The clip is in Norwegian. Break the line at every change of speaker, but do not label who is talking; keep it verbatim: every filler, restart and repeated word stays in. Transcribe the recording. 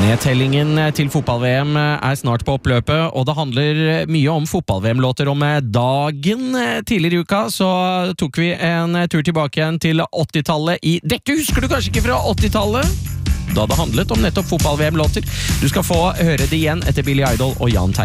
Nedtellingen til fotball-V M er snart på oppløpet, og det handler mye om fotball-V M-låter om dagen. Tidligere i uka så tok vi en tur tilbake igjen til åttitallet i Dette husker du kanskje ikke fra åttitallet? Da det handlet om nettopp fotball-V M-låter. Du skal få høre det igjen etter Billy Idol og Jan Terje.